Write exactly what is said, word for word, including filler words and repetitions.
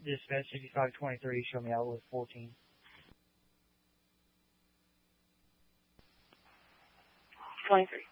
Dispatch fifty-five twenty-three, show me Outlook fourteen. twenty-three.